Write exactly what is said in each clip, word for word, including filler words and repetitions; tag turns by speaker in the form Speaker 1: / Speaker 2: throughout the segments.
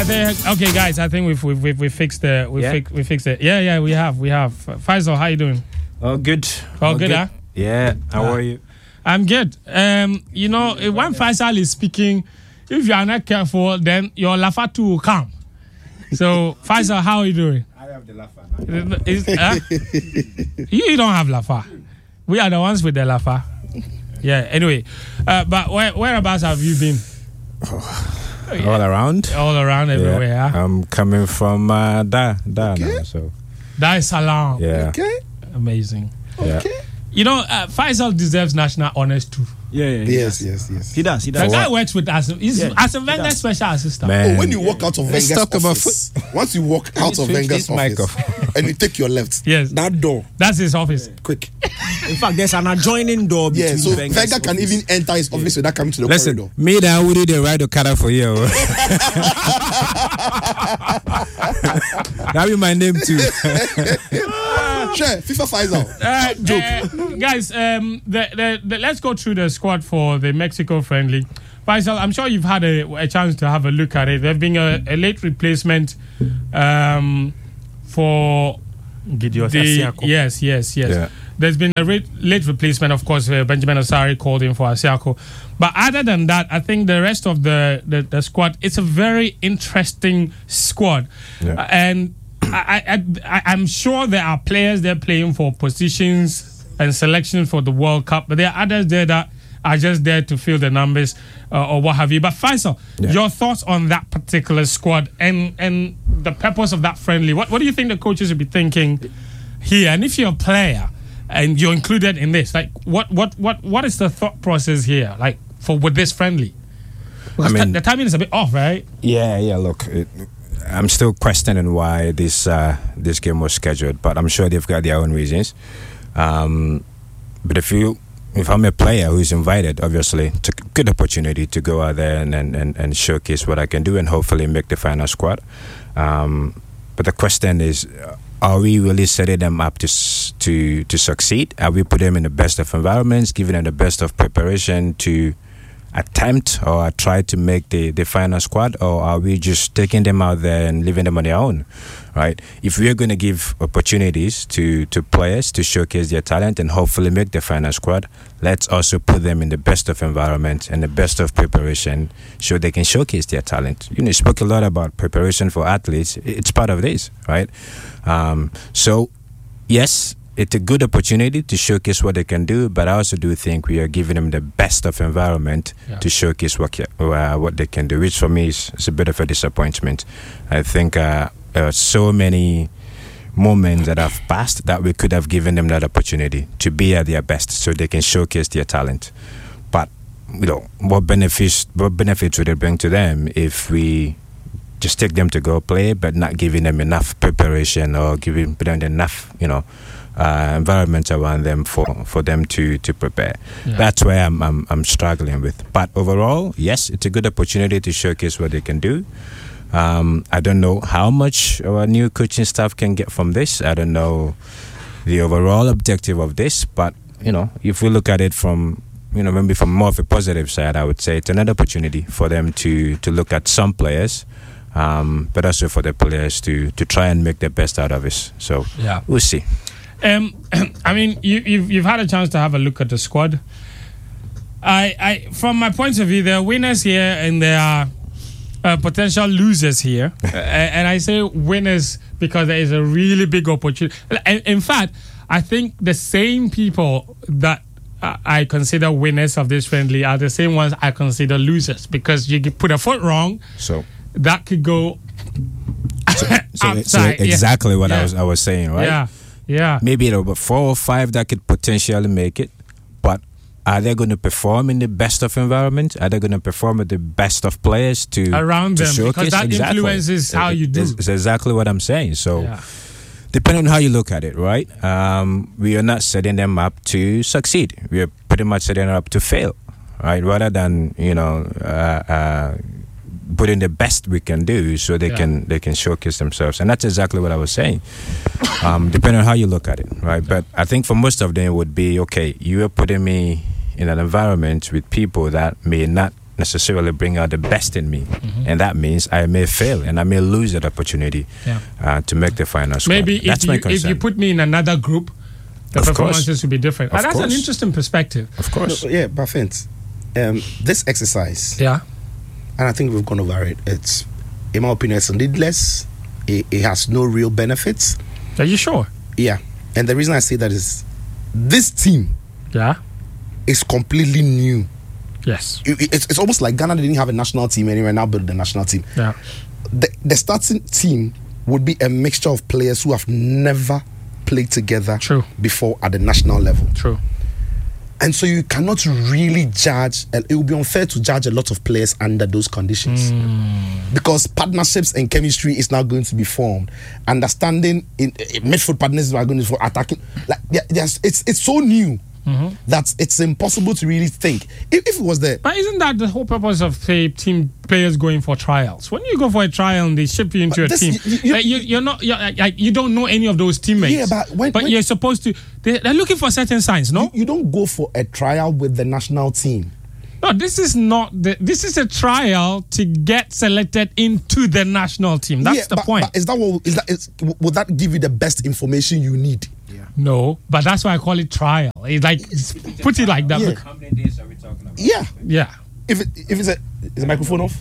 Speaker 1: I think okay, guys. I think we've we've we've, we've fixed the we
Speaker 2: Yeah?
Speaker 1: fix, we fixed it. Yeah, yeah, we have we have. Faisal, how you doing?
Speaker 2: Oh, good.
Speaker 1: Oh, good, huh?
Speaker 2: Yeah. How
Speaker 1: Ah.
Speaker 2: are you?
Speaker 1: I'm good. Um, you know, eh, when Faisal is speaking, if you are not careful, then your lafa too will come. So, Faisal, how are you doing?
Speaker 2: I have the lafa.
Speaker 1: Is, huh? you, you don't have lafa. We are the ones with the lafa. Yeah. Anyway, uh, but where whereabouts have you been?
Speaker 2: All around.
Speaker 1: All around everywhere.
Speaker 2: Yeah.
Speaker 1: Huh?
Speaker 2: I'm coming from uh, Da, Da
Speaker 3: Okay.
Speaker 2: now, so
Speaker 1: Dar es Salaam.
Speaker 2: yeah.
Speaker 3: Okay.
Speaker 1: Amazing.
Speaker 2: Yeah.
Speaker 3: Okay.
Speaker 1: You know, uh, Faisal deserves national honors too.
Speaker 4: Yeah, yeah,
Speaker 3: Yes, yes, yes.
Speaker 4: He does, he
Speaker 1: The
Speaker 4: does.
Speaker 1: guy works with us. He's
Speaker 4: Yeah,
Speaker 1: as a
Speaker 4: he
Speaker 1: Wenger
Speaker 4: does.
Speaker 1: special assistant.
Speaker 2: Man.
Speaker 3: Oh, when you walk out of
Speaker 2: Let's
Speaker 3: Wenger's
Speaker 2: talk about
Speaker 3: office, once you walk out of
Speaker 2: switch
Speaker 3: Wenger's
Speaker 2: this mic
Speaker 3: office
Speaker 2: off.
Speaker 3: and you take your left,
Speaker 1: Yes.
Speaker 3: that door,
Speaker 1: That's his office.
Speaker 3: quick.
Speaker 4: In fact, there's an adjoining door between
Speaker 3: Yeah, so
Speaker 4: Wenger's
Speaker 3: Wenger can
Speaker 4: office.
Speaker 3: even enter his office without coming to the
Speaker 2: Listen,
Speaker 3: corridor.
Speaker 2: me that Woody the right to cut for you. That be my name too.
Speaker 3: Sure, FIFA Faisal.
Speaker 1: Uh,
Speaker 3: Joke.
Speaker 1: uh, guys, um, the, the, the, let's go through the squad for the Mexico friendly. Faisal, I'm sure you've had a, a chance to have a look at it. There's been a, a late replacement um, for
Speaker 4: Gideon
Speaker 1: the
Speaker 4: Asiako.
Speaker 1: yes, yes, yes.
Speaker 2: Yeah.
Speaker 1: There's been a re- late replacement, of course. Uh, Benjamin Asari called in for Asiako, but other than that, I think the rest of the the, the squad, it's a very interesting squad,
Speaker 2: Yeah.
Speaker 1: Uh, and I, I, I I'm sure there are players there playing for positions and selections for the World Cup, but there are others there that are just there to fill the numbers uh, or what have you. But Faisal,
Speaker 2: Yeah.
Speaker 1: your thoughts on that particular squad and and the purpose of that friendly? What what do you think the coaches should be thinking here? And if you're a player and you're included in this, like what what what what is the thought process here, like for with this friendly? Because
Speaker 2: mean-
Speaker 1: the timing is a bit off, right?
Speaker 2: Yeah, yeah. Look, it, I'm still questioning why this uh, this game was scheduled, but I'm sure they've got their own reasons. Um, but if you, if I'm a player who's invited, obviously, it's a good opportunity to go out there and, and, and, and showcase what I can do and hopefully make the final squad. Um, but the question is, are we really setting them up to s- to to succeed? Are we putting them in the best of environments, giving them the best of preparation to attempt or try to make the, the final squad, or are we just taking them out there and leaving them on their own, right? If we're going to give opportunities to, to players to showcase their talent and hopefully make the final squad, let's also put them in the best of environment and the best of preparation so they can showcase their talent. You know, you spoke a lot about preparation for athletes. It's part of this, right? Um, so, yes, it's a good opportunity to showcase what they can do, but I also do think we are giving them the best of environment
Speaker 1: Yeah.
Speaker 2: to showcase what ca- uh, what they can do, which for me is, is a bit of a disappointment. I think uh, there are so many moments that have passed that we could have given them that opportunity to be at their best so they can showcase their talent. But, you know, what benefits, what benefits would it bring to them if we just take them to go play, but not giving them enough preparation or giving them enough, you know, uh, environment around them for, for them to, to prepare.
Speaker 1: Yeah.
Speaker 2: That's where I'm, I'm I'm struggling with. But overall, yes, it's a good opportunity to showcase what they can do. Um, I don't know how much our new coaching staff can get from this. I don't know the overall objective of this, but you know, if we look at it from, you know, maybe from more of a positive side, I would say it's another opportunity for them to to look at some players. Um, but also for the players to, to try and make the best out of it. So
Speaker 1: Yeah.
Speaker 2: we'll see.
Speaker 1: Um, I mean, you, you've you've had a chance to have a look at the squad. I, I, from my point of view, there are winners here and there are uh, potential losers here, uh, and I say winners because there is a really big opportunity. In, in fact, I think the same people that uh, I consider winners of this friendly are the same ones I consider losers, because you could put a foot wrong,
Speaker 2: So,
Speaker 1: that could go
Speaker 2: so, so
Speaker 1: outside. Yeah.
Speaker 2: exactly what
Speaker 1: Yeah.
Speaker 2: I was I was saying, right?
Speaker 1: Yeah, yeah.
Speaker 2: Maybe there were four or five that could potentially make it, but are they going to perform in the best of environment? Are they going to perform with the best of players to
Speaker 1: Around
Speaker 2: to
Speaker 1: them, because
Speaker 2: showcase?
Speaker 1: that
Speaker 2: Exactly.
Speaker 1: influences how you do.
Speaker 2: It's, it's exactly what I'm saying. So,
Speaker 1: Yeah.
Speaker 2: depending on how you look at it, right? Um, we are not setting them up to succeed. We are pretty much setting them up to fail, right? Rather than, you know, uh, uh, putting the best we can do so they
Speaker 1: Yeah.
Speaker 2: can they can showcase themselves. And that's exactly what I was saying. Um, depending on how you look at it, right? But I think for most of them it would be, okay, you are putting me in an environment with people that may not necessarily bring out the best in me,
Speaker 1: Mm-hmm.
Speaker 2: and that means I may fail and I may lose that opportunity
Speaker 1: Yeah.
Speaker 2: uh, to make the final squad.
Speaker 1: Maybe
Speaker 2: That's
Speaker 1: if
Speaker 2: my
Speaker 1: you, if
Speaker 2: concern.
Speaker 1: you put me in another group, the
Speaker 2: Of course.
Speaker 1: performances would be different.
Speaker 2: Of
Speaker 1: And that's an
Speaker 2: course.
Speaker 1: interesting perspective.
Speaker 2: of course.
Speaker 3: No, yeah, but Fent, um, this exercise,
Speaker 1: Yeah.
Speaker 3: and I think we've gone over it. It's, in my opinion, it's needless. It, it has no real benefits.
Speaker 1: Are you sure?
Speaker 3: Yeah, and the reason I say that is, this team
Speaker 1: Yeah.
Speaker 3: is completely new.
Speaker 1: Yes.
Speaker 3: It- it's, it's almost like Ghana didn't have a national team anyway. Now build the national team.
Speaker 1: Yeah.
Speaker 3: The, the starting team would be a mixture of players who have never played together
Speaker 1: True.
Speaker 3: before at the national level.
Speaker 1: True.
Speaker 3: And so you cannot really judge, and it would be unfair to judge a lot of players under those conditions.
Speaker 1: Hmm.
Speaker 3: Because partnerships and chemistry is now going to be formed. Understanding in, in midfield partners are going to be for attacking. Like, yeah, yes, it's it's so new
Speaker 1: Mm-hmm.
Speaker 3: that it's impossible to really think. If, if it was there,
Speaker 1: But isn't that the whole purpose of, say, team players going for trials? When you go for a trial and they ship you into
Speaker 3: But
Speaker 1: a
Speaker 3: this-
Speaker 1: team,
Speaker 3: you- you-
Speaker 1: like, you, you're not, you're, like, you don't know any of those teammates.
Speaker 3: Yeah, but when- when-
Speaker 1: you're supposed to. They, they're looking for certain signs, no?
Speaker 3: you, you don't go for a trial with the national team.
Speaker 1: No, this is not. The, this is a trial to get selected into the national team. That's
Speaker 3: Yeah,
Speaker 1: the
Speaker 3: but-
Speaker 1: point.
Speaker 3: But is that what is that? Is, would that give you the best information you need?
Speaker 1: No, but that's why I call it trial. It's like put it like that.
Speaker 3: Yeah.
Speaker 1: Bec-
Speaker 2: How many days are we talking about?
Speaker 3: Yeah.
Speaker 1: Yeah.
Speaker 3: If it, if it's a is the microphone off?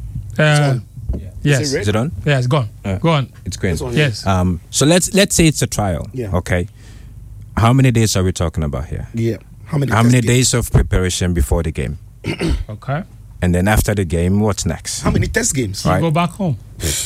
Speaker 1: Uh,
Speaker 3: on.
Speaker 1: yes.
Speaker 3: Is it red?
Speaker 2: Is it on?
Speaker 1: Yeah, it's gone.
Speaker 2: Uh,
Speaker 1: Go on.
Speaker 2: It's green.
Speaker 3: It's on.
Speaker 1: Yes.
Speaker 2: Um, so let's let's say it's a trial.
Speaker 3: Yeah.
Speaker 2: Okay. How many days are we talking about here?
Speaker 3: Yeah. How many?
Speaker 2: How
Speaker 3: test
Speaker 2: many
Speaker 3: games?
Speaker 2: days of preparation before the game?
Speaker 1: Okay.
Speaker 2: And then after the game, what's next?
Speaker 3: How many test games?
Speaker 1: You
Speaker 2: Right.
Speaker 1: go back home.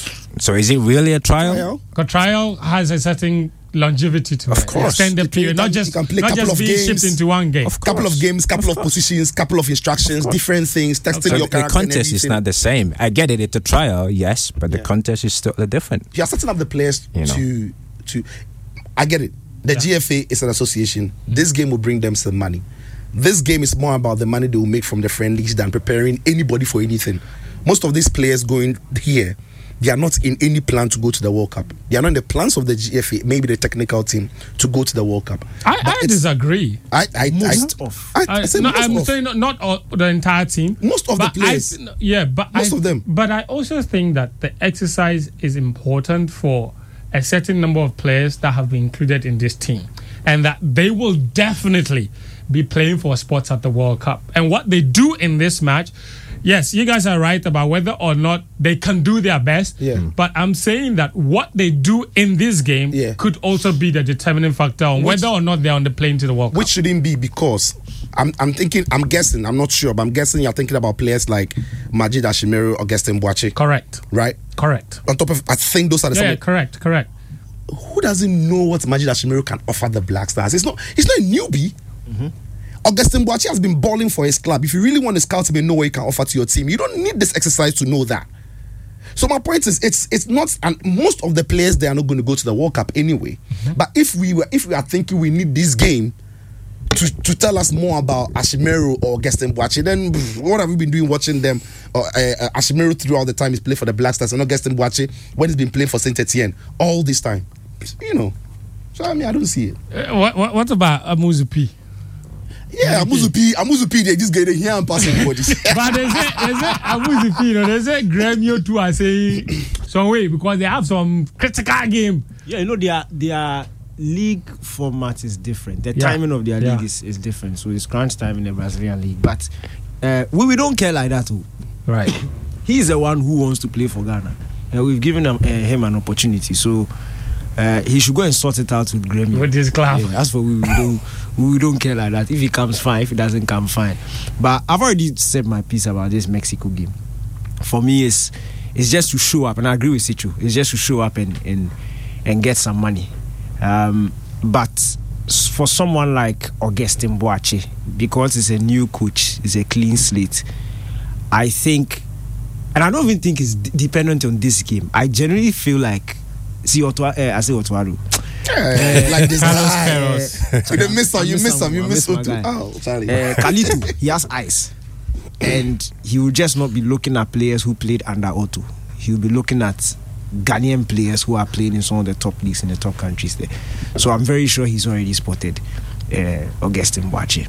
Speaker 2: So is it really a trial?
Speaker 3: Trial?
Speaker 1: Because trial has a certain longevity to
Speaker 2: Of
Speaker 1: it.
Speaker 2: course.
Speaker 1: Extended
Speaker 3: You can-
Speaker 1: period, not
Speaker 3: you
Speaker 1: just
Speaker 3: can play
Speaker 1: not
Speaker 3: couple
Speaker 1: just
Speaker 3: of
Speaker 1: being
Speaker 3: games.
Speaker 1: shipped into one game.
Speaker 2: Of
Speaker 3: Couple of
Speaker 2: course.
Speaker 3: games, couple of, positions, couple of instructions, different things, testing
Speaker 2: So
Speaker 3: your
Speaker 2: the
Speaker 3: character. and
Speaker 2: contest is
Speaker 3: everything.
Speaker 2: not the same. I get it, it's a trial, yes, but the
Speaker 3: Yeah.
Speaker 2: contest is totally different.
Speaker 3: You are setting up the players
Speaker 2: You know.
Speaker 3: to to. I get it. The
Speaker 1: Yeah.
Speaker 3: G F A is an association. This game will bring them some money. This game is more about the money they will make from the friendlies than preparing anybody for anything. Most of these players going here, they are not in any plan to go to the World Cup. They are not in the plans of the G F A, maybe the technical team, to go to the World Cup.
Speaker 1: I,
Speaker 3: But
Speaker 1: I
Speaker 3: it's-
Speaker 1: disagree.
Speaker 3: I, I,
Speaker 4: Most
Speaker 3: I,
Speaker 4: of.
Speaker 3: I,
Speaker 1: I,
Speaker 3: I say
Speaker 1: no,
Speaker 3: most
Speaker 1: I'm
Speaker 3: of.
Speaker 1: saying not, not all, the entire team.
Speaker 3: Most of the
Speaker 1: but I-
Speaker 3: players.
Speaker 1: yeah, but
Speaker 3: Most
Speaker 1: I,
Speaker 3: of them.
Speaker 1: But I also think that the exercise is important for a certain number of players that have been included in this team, and that they will definitely be playing for spots at the World Cup. And what they do in this match, yes, you guys are right about whether or not they can do their best.
Speaker 3: Yeah. Mm.
Speaker 1: But I'm saying that what they do in this game
Speaker 3: Yeah.
Speaker 1: could also be the determining factor on
Speaker 3: Which-
Speaker 1: whether or not they're on the plane to the World
Speaker 3: Which
Speaker 1: Cup.
Speaker 3: shouldn't be, because I'm I'm thinking, I'm guessing, I'm not sure, but I'm guessing you're thinking about players like Majid Ashimeru, Augustin Boache,
Speaker 1: Correct.
Speaker 3: right?
Speaker 1: Correct.
Speaker 3: On top of, I think those are the
Speaker 1: Yeah,
Speaker 3: some-
Speaker 1: correct, correct.
Speaker 3: who doesn't know what Majid Ashimeru can offer the Black Stars? It's not he's not a newbie. Augustin Boache has been balling for his club. If you really want to scout him and know what he can offer to your team, you don't need this exercise to know that. So my point is, it's it's not, and most of the players, they are not going to go to the World Cup anyway. But if we were if we are thinking we need this game to, to tell us more about Ashimeru or Augustin Boache, then pff, what have we been doing watching them? Uh, uh, uh, Ashimeru throughout the time he's played for the Black Stars, and Augustin Boache when he's been playing for Saint Etienne all this time. You know, so I mean I don't see it.
Speaker 1: Uh, what, what what about Amuzu P?
Speaker 3: Yeah, Amuzupi, Amuzupi, they just get it here and pass everybody.
Speaker 1: But they say they say Amuzu P, you know, they say Gremio too are saying some way because they have some critical game.
Speaker 4: Yeah, you know, their their league format is different. The
Speaker 1: Yeah.
Speaker 4: timing of their
Speaker 1: Yeah.
Speaker 4: league is, is different. So it's crunch time in the Brazilian league. But uh, we, we don't care like that too.
Speaker 1: Right.
Speaker 4: He's the one who wants to play for Ghana. Uh, we've given him, uh, him an opportunity. So uh, he should go and sort it out with Gremio.
Speaker 1: With this club.
Speaker 4: Yeah, that's what we, we don't we don't care like that. If he comes, fine. If he doesn't come, fine. But I've already said my piece about this Mexico game. For me, it's it's just to show up, and I agree with Sichu. It's just to show up and and, and get some money. Um, but s- for someone like Augustin Boache, because it's a new coach, it's a clean slate, I think, and I don't even think it's d- dependent on this game. I generally feel like, see, Otwa, uh, I say Otwaru.
Speaker 3: Yeah, like this
Speaker 1: Carlos
Speaker 3: guy.
Speaker 1: Queiroz.
Speaker 3: You done miss some, you
Speaker 4: I miss
Speaker 3: miss some,
Speaker 4: some,
Speaker 3: you
Speaker 4: I
Speaker 3: miss
Speaker 4: miss my
Speaker 3: some.
Speaker 4: guy.
Speaker 3: Oh, sorry.
Speaker 4: Uh, Kalitu, he has eyes, and he will just not be looking at players who played under Otto. He will be looking at Ghanaian players who are playing in some of the top leagues in the top countries there. So I'm very sure he's already spotted uh, Augustin Boache.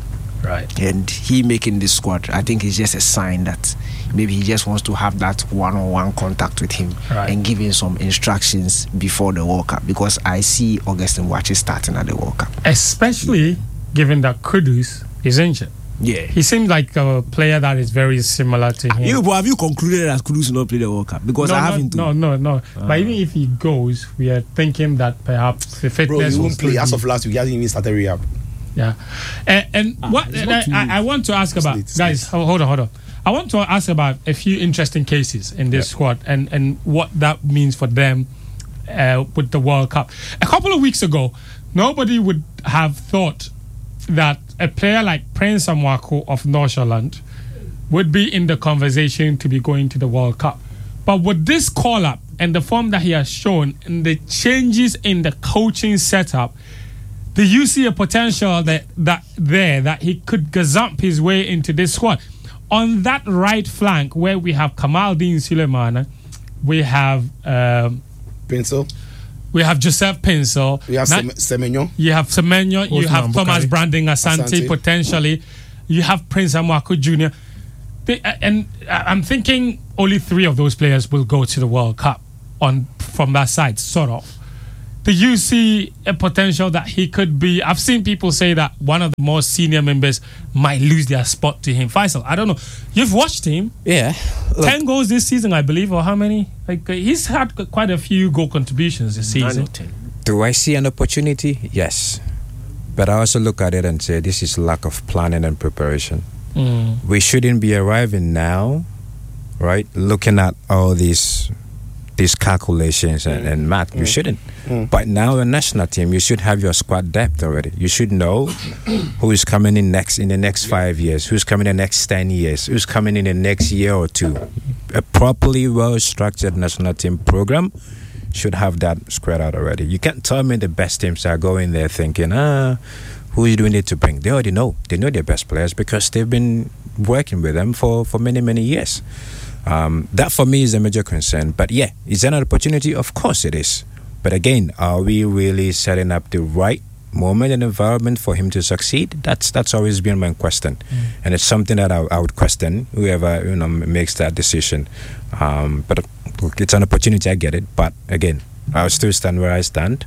Speaker 1: Right.
Speaker 4: And he making this squad, I think, is just a sign that maybe he just wants to have that one-on-one contact with him
Speaker 1: Right.
Speaker 4: and give him some instructions before the World Cup, because I see Augustine Boakye starting at the World Cup.
Speaker 1: Especially given that Kudus is injured.
Speaker 4: Yeah.
Speaker 1: He seems like a player that is very similar to him.
Speaker 4: You, but have you concluded that Kudus will not play the World Cup? Because
Speaker 1: no,
Speaker 4: I
Speaker 1: no,
Speaker 4: haven't.
Speaker 1: no, no, no. But even if he goes, we are thinking that perhaps the fitness
Speaker 3: Bro, he
Speaker 1: will
Speaker 3: won't
Speaker 1: still
Speaker 3: play. As
Speaker 1: be-
Speaker 3: of last week, he hasn't even started rehab.
Speaker 1: Yeah, and, and
Speaker 4: Ah,
Speaker 1: what
Speaker 4: it's
Speaker 1: and
Speaker 4: not
Speaker 1: I,
Speaker 4: too
Speaker 1: I,
Speaker 4: late.
Speaker 1: I want to ask
Speaker 3: It's
Speaker 1: about,
Speaker 3: late, it's
Speaker 1: guys. ho- Hold on, hold on. I want to ask about a few interesting cases in this squad and and what that means for them uh, with the World Cup. A couple of weeks ago, nobody would have thought that a player like Prince Amwako of Nordsjælland would be in the conversation to be going to the World Cup. But with this call up and the form that he has shown and the changes in the coaching setup, do you see a potential that, that there that he could gazump his way into this squad? On that right flank where we have Kamaldeen Sulemana, we have um,
Speaker 3: Pencil.
Speaker 1: we have Joseph Pencil,
Speaker 3: We have
Speaker 1: Na-
Speaker 3: Sem- Semenyo.
Speaker 1: you have Semenyo, you
Speaker 5: Osman
Speaker 1: have Thomas
Speaker 5: Bukari.
Speaker 1: Branding Asante,
Speaker 3: Asante.
Speaker 1: potentially. You have Prince Amwako Junior They, uh, and uh, I'm thinking only three of those players will go to the World Cup on from that side, sort of. Do you see a potential that he could be? I've seen people say that one of the more senior members might lose their spot to him. Faisal, I don't know. You've watched him.
Speaker 2: Yeah. Look,
Speaker 1: ten goals this season, I believe, or how many? Like uh, he's had quite a few goal contributions this
Speaker 4: Nine
Speaker 1: season.
Speaker 4: or ten.
Speaker 2: do I see an opportunity? Yes. But I also look at it and say this is lack of planning and preparation.
Speaker 1: Mm.
Speaker 2: We shouldn't be arriving now, right? Looking at all these these calculations and, and math. You shouldn't. But now a national team, you should have your squad depth already. You should know who is coming in next in the next five years, who's coming in the next ten years, who's coming in the next year or two. A properly well structured national team program should have that squared out already. You can't tell me the best teams are going there thinking, ah, who do we need to bring? They already know. They know their best players because they've been working with them for, for many, many years. Um, that for me is a major concern. But yeah, is there an opportunity? Of course it is. But again, are we really setting up the right moment and environment for him to succeed? That's that's always been my question. Mm. And it's something that I, I would question whoever you know makes that decision. Um, but look, it's an opportunity, I get it. But again, I'll still stand where I stand.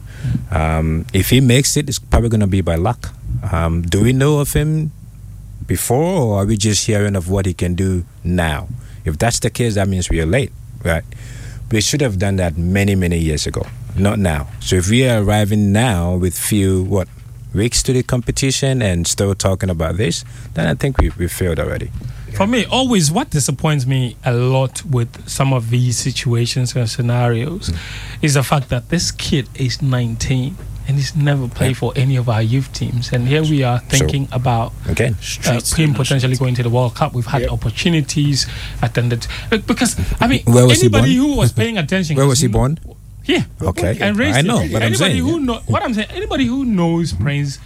Speaker 2: Um, if he makes it, it's probably going to be by luck. Um, do we know of him before, or are we just hearing of what he can do now? If that's the case, that means we are late, right? We should have done that many, many years ago, not now. So if we are arriving now with few, what, weeks to the competition and still talking about this, then I think we, we failed already.
Speaker 1: For me, always what disappoints me a lot with some of these situations and scenarios mm. is the fact that this kid is nineteen and he's never played yeah. for any of our youth teams. And here we are thinking so, about
Speaker 2: again
Speaker 1: uh, him potentially going to the World Cup. We've had yep. opportunities attended. Because, I mean,
Speaker 2: Where was
Speaker 1: anybody
Speaker 2: he born?
Speaker 1: who was paying attention...
Speaker 2: Where was he born?
Speaker 1: Here.
Speaker 2: Okay.
Speaker 1: And raised
Speaker 2: I know,
Speaker 1: him.
Speaker 2: but I'm
Speaker 1: anybody
Speaker 2: saying...
Speaker 1: Who know, what I'm saying, anybody who knows mm-hmm. Prince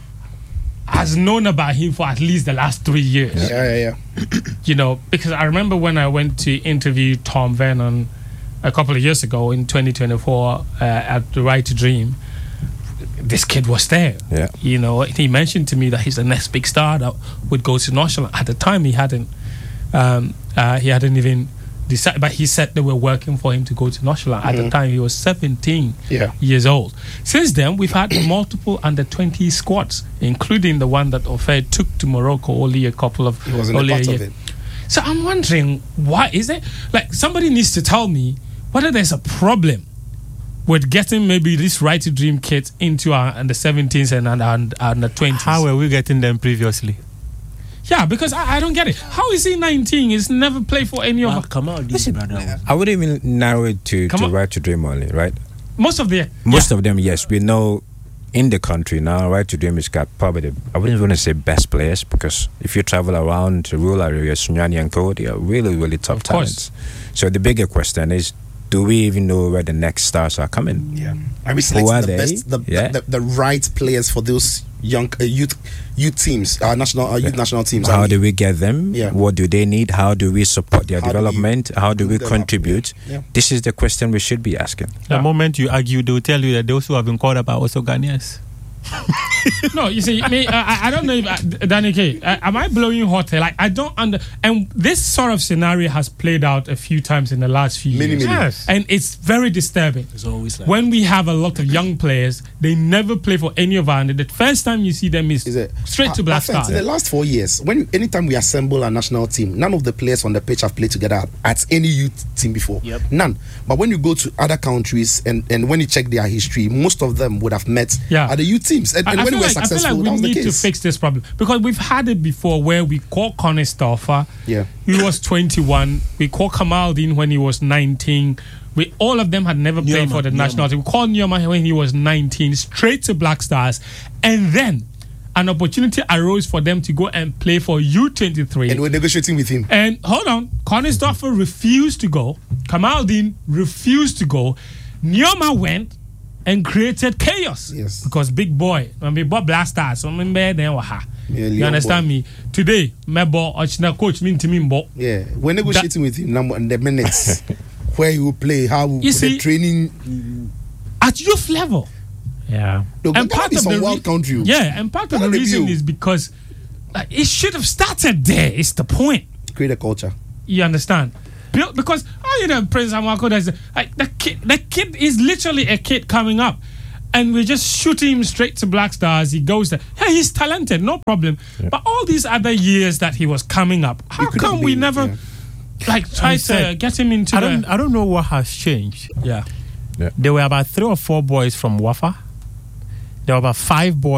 Speaker 1: has known about him for at least the last three years.
Speaker 3: Yeah, yeah, yeah.
Speaker 1: You know, because I remember when I went to interview Tom Vernon a couple of years ago in twenty twenty-four uh, at The Right to Dream, this kid was there.
Speaker 2: Yeah.
Speaker 1: You know, he mentioned to me that he's the next big star that would go to Nordsjælland. At the time, he hadn't, um, uh, he hadn't even decided, but he said they were working for him to go to Nordsjælland. Mm-hmm. At the time, he was seventeen
Speaker 3: yeah.
Speaker 1: years old. Since then, we've had multiple under twenty squads, including the one that Ofe took to Morocco only a couple of,
Speaker 3: he wasn't
Speaker 1: only
Speaker 3: a part
Speaker 1: a
Speaker 3: of
Speaker 1: year.
Speaker 3: it.
Speaker 1: So I'm wondering, why is it, like, somebody needs to tell me whether there's a problem with getting maybe this Right to Dream kids into our under seventeens and under, under twenties.
Speaker 5: How were we getting them previously?
Speaker 1: Yeah, because I, I don't get it. How is he nineteen? He's never played for any
Speaker 4: Ah,
Speaker 1: of...
Speaker 4: come on, this brother.
Speaker 2: I wouldn't even narrow it to,
Speaker 1: Come
Speaker 2: to
Speaker 1: on.
Speaker 2: Right to Dream only, right?
Speaker 1: Most of the...
Speaker 2: Most
Speaker 1: yeah.
Speaker 2: of them, yes. We know in the country now, Right to Dream has got probably the, I wouldn't want to say best players, because if you travel around the rural areas, Sunyani and Co, they are really, really tough
Speaker 1: Of course.
Speaker 2: talents. So the bigger question is, do we even know where the next stars are coming?
Speaker 3: Yeah, are we
Speaker 2: Who are
Speaker 3: selecting the
Speaker 2: they?
Speaker 3: best, the,
Speaker 2: Yeah.
Speaker 3: the, the right players for those young uh, youth youth teams, our national our youth
Speaker 2: Yeah.
Speaker 3: national teams?
Speaker 2: How
Speaker 3: Are
Speaker 2: do we get them?
Speaker 3: Yeah.
Speaker 2: What do they need? How do we support their
Speaker 3: How do
Speaker 2: development?
Speaker 3: you
Speaker 2: How do we
Speaker 3: build them up?
Speaker 2: contribute?
Speaker 3: Yeah.
Speaker 2: This is the question we should be asking.
Speaker 5: The
Speaker 1: Yeah.
Speaker 5: moment you argue, they'll tell you that those who have been called up are also Ghanaians.
Speaker 1: No, you see, me, uh, I, I don't know if uh, Danny K, uh, am I blowing hot here? Like I don't under, and this sort of scenario has played out a few times in the last few
Speaker 3: Many,
Speaker 1: years,
Speaker 3: many.
Speaker 5: Yes.
Speaker 1: and it's very disturbing.
Speaker 4: It's always like
Speaker 1: When we have a lot of young players, they never play for any of our. The first time you see them is,
Speaker 3: Is it
Speaker 1: straight to
Speaker 3: Ah,
Speaker 1: Black
Speaker 3: my friend,
Speaker 1: Stars.
Speaker 3: in the last four years, when anytime we assemble our national team, none of the players on the pitch have played together at any youth team before.
Speaker 4: Yep.
Speaker 3: None. But when you go to other countries and, and when you check their history, most of them would have met
Speaker 1: Yeah.
Speaker 3: at the youth teams. And,
Speaker 1: I,
Speaker 3: and
Speaker 1: I
Speaker 3: when
Speaker 1: feel
Speaker 3: we were
Speaker 1: like, I feel
Speaker 3: successful,
Speaker 1: like
Speaker 3: that
Speaker 1: we
Speaker 3: was the
Speaker 1: need to
Speaker 3: case.
Speaker 1: fix this problem because we've had it before where we call Connie Stauffer.
Speaker 3: Yeah.
Speaker 1: He was twenty-one. We call Kamaldeen when he was nineteen. We all of them had never played
Speaker 4: Nyoma,
Speaker 1: for the
Speaker 4: Nyoma.
Speaker 1: national team. We called Nyoma when he was nineteen, straight to Black Stars, and then an opportunity arose for them to go and play for U twenty-three.
Speaker 3: And we're negotiating with him.
Speaker 1: And hold on, Connie Stauffer refused to go. Kamaldeen refused to go. Nyoma went and created chaos.
Speaker 3: Yes.
Speaker 1: Because big boy, when we bought Black Stars, so I'm there, then waha.
Speaker 3: Yeah,
Speaker 1: You
Speaker 3: Leon
Speaker 1: understand
Speaker 3: boy.
Speaker 1: me? Today, my boy, Ochina coach, me to me, bo.
Speaker 3: Yeah. We're negotiating with him now in the minutes where he will play, how
Speaker 1: You
Speaker 3: the
Speaker 1: see-
Speaker 3: training.
Speaker 1: At youth level.
Speaker 5: Yeah.
Speaker 3: No,
Speaker 1: And
Speaker 3: Ghana
Speaker 1: part
Speaker 3: is
Speaker 1: of
Speaker 3: some
Speaker 1: the
Speaker 3: wild
Speaker 1: re-
Speaker 3: country.
Speaker 1: Yeah, and part of
Speaker 3: Ghana
Speaker 1: the
Speaker 3: dey
Speaker 1: reason
Speaker 3: build.
Speaker 1: is because like, it should have started there. It's the point.
Speaker 3: Create a culture.
Speaker 1: You understand? Built because oh, you know, Prince Amako, there's like the kid. The kid is literally a kid coming up, and we just shoot him straight to Black Stars. He goes there. Yeah, he's talented, no problem. But all these other years that he was coming up, how
Speaker 3: could have
Speaker 1: come we
Speaker 3: been,
Speaker 1: never
Speaker 3: yeah.
Speaker 1: like try
Speaker 5: I
Speaker 1: to
Speaker 5: said,
Speaker 1: get him into
Speaker 5: I
Speaker 1: the
Speaker 5: don't I don't know what has changed.
Speaker 1: yeah.
Speaker 5: There were about three or four boys from Wafa. There were about five boys